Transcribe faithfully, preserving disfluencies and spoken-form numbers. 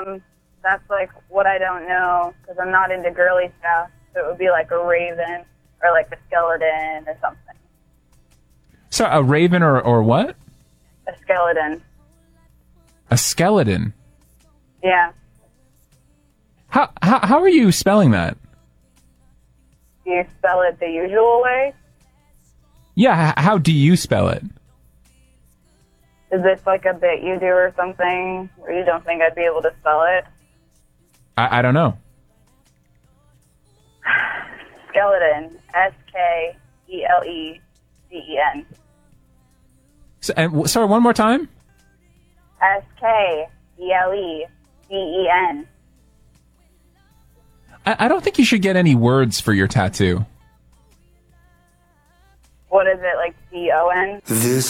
Um, that's like what I don't know because I'm not into girly stuff. So it would be like a raven or like a skeleton or something. So a raven or, or what? A skeleton. A skeleton? Yeah. How, how, how are you spelling that? Do you spell it the usual way? Yeah, h- how do you spell it? Is this like a bit you do or something where you don't think I'd be able to spell it? I, I don't know. Skeleton. S K E L E D E N. So, and, w- sorry, one more time? S K E L E D E N. I, I don't think you should get any words for your tattoo. What is it, like D O N? This